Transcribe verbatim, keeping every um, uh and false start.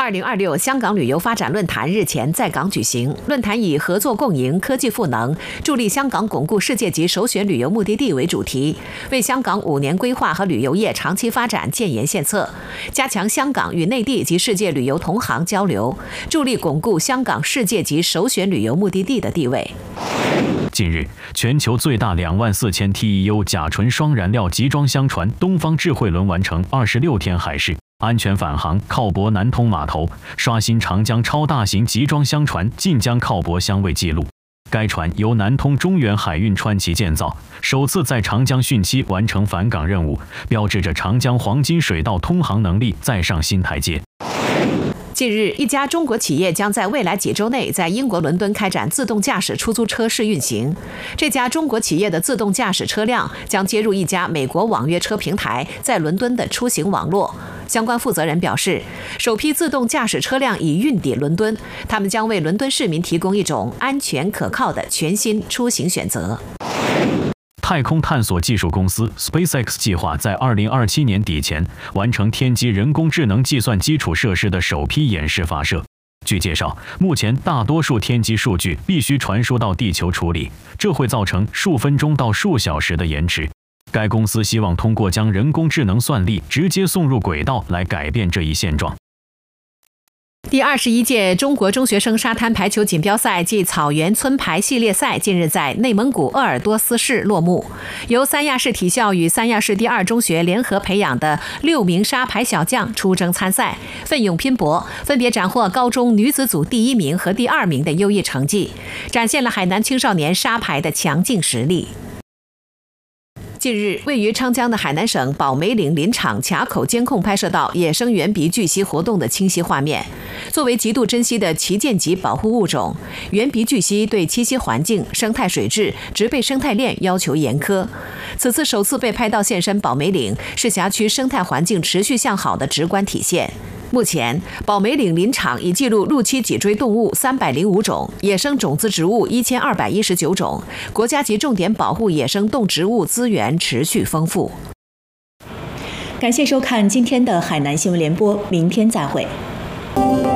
二零二六香港旅游发展论坛日前在港举行，论坛以合作共赢、科技赋能，助力香港巩固世界级首选旅游目的地为主题，为香港五年规划和旅游业长期发展建言献策，加强香港与内地及世界旅游同行交流，助力巩固香港世界级首选旅游目的地的地位。 近日，全球最大两万四千 T E U 甲醇双燃料集装箱船东方智慧轮完成二十六天海试，安全返航，靠泊南通码头，刷新长江超大型集装箱船晋江靠泊相位纪录。该船由南通中远海运川崎建造，首次在长江汛期完成返港任务，标志着长江黄金水道通航能力再上新台阶。 近日，一家中国企业将在未来几周内在英国伦敦开展自动驾驶出租车试运行。这家中国企业的自动驾驶车辆将接入一家美国网约车平台在伦敦的出行网络。相关负责人表示，首批自动驾驶车辆已运抵伦敦，他们将为伦敦市民提供一种安全可靠的全新出行选择。 太空探索技术公司 SpaceX 计划在二零二七年底前完成天基人工智能计算基础设施的首批演示发射。据介绍，目前大多数天基数据必须传输到地球处理，这会造成数分钟到数小时的延迟。该公司希望通过将人工智能算力直接送入轨道来改变这一现状。 第二十一届中国中学生沙滩排球锦标赛暨草原村排系列赛近日在内蒙古鄂尔多斯市落幕。由三亚市体校与三亚市第二中学联合培养的六名沙排小将出征参赛，奋勇拼搏，分别斩获高中女子组第一名和第二名的优异成绩，展现了海南青少年沙排的强劲实力。近日，位于昌江的海南省宝梅岭林场卡口监控拍摄到野生圆鼻巨蜥活动的清晰画面。作为极度珍稀的旗舰级保护物种，圆鼻巨蜥对栖息环境、生态水质、植被生态链要求严苛。此次首次被拍到现身宝梅岭，是辖区生态环境持续向好的直观体现。目前，宝梅岭林场已记录陆栖脊椎动物三百零五种，野生种子植物一千二百一十九种，国家级重点保护野生动植物资源持续丰富。 感谢收看今天的海南新闻联播，明天再会。